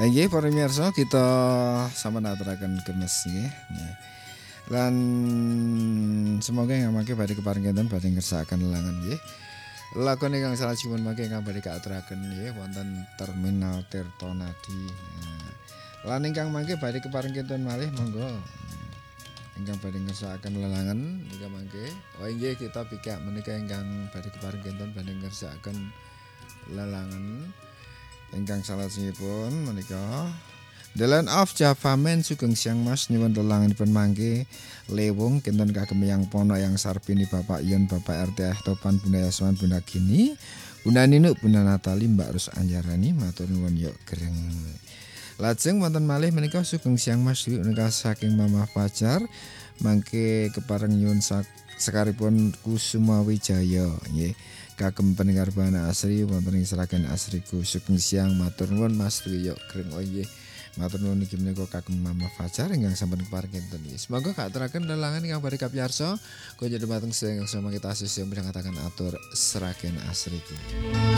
Nggih para pamirsa kita sampun aturaken gemes nggih. Lan semoga ngamake badhe keparing kinten badhe ngersakaken lelangan nggih. Lakon ingkang salajengipun mangke ingkang badhe kaaturaken nggih wonten Terminal Tirtonadi. Lan ingkang mangke badhe keparing kinten malih monggo. Ingkang badhe ngersakaken lelangan nika mangke. Oh nggih kita pikak menika ingkang badhe keparing kinten badhe ngersakaken lelangan. Ingkang salajengipun menika The Land of Java Men Sugeng Siang Mas nyuwun lelanganipun mangke lewung kinten kagem yang pono yang sarpini Bapak Ion Bapak RT Topan Bunda Yaswan Bunda Gini Bunda Ninuk Bunda Natali Mbak Rus Anjarani matur nuwun yok gereng. Lajeng wonten malih menika Sugeng Siang Mas menika saking Mama Fajar mangke kepareng nyuwun sekaripun Kusuma Wijaya nggih. Kagem pendengar Bana Asri wonten ing Sragen Asriku Sugeng Siang matur nuwun Mas Dwi yok greng nggih. Matur nuwun niki menika kagem Mama Fajar ingkang sampun keparing kinten nggih. Semoga kaaturaken lelangan ingkang badhe kapiyarsa kula dhumateng sedaya ingkang samangke tasih sing midhangetaken atur Sragen Asriku.